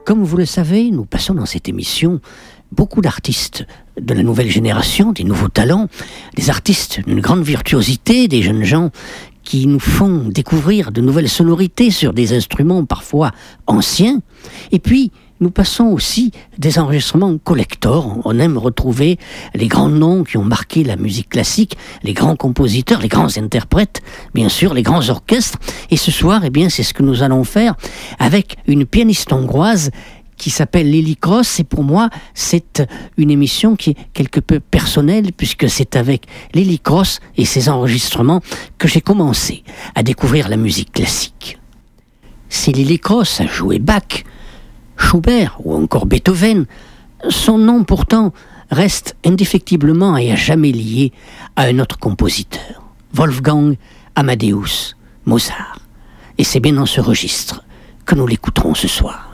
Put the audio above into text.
Comme vous le savez, nous passons dans cette émission beaucoup d'artistes de la nouvelle génération, des nouveaux talents, des artistes d'une grande virtuosité, des jeunes gens qui nous font découvrir de nouvelles sonorités sur des instruments parfois anciens. Et puis, nous passons aussi des enregistrements collector. On aime retrouver les grands noms qui ont marqué la musique classique, les grands compositeurs, les grands interprètes, bien sûr, les grands orchestres. Et ce soir, c'est ce que nous allons faire avec une pianiste hongroise qui s'appelle Lily Cross, et pour moi, c'est une émission qui est quelque peu personnelle, puisque c'est avec Lily Cross et ses enregistrements que j'ai commencé à découvrir la musique classique. Si Lily Cross a joué Bach, Schubert ou encore Beethoven, son nom pourtant reste indéfectiblement et à jamais lié à un autre compositeur, Wolfgang Amadeus Mozart. Et c'est bien dans ce registre que nous l'écouterons ce soir.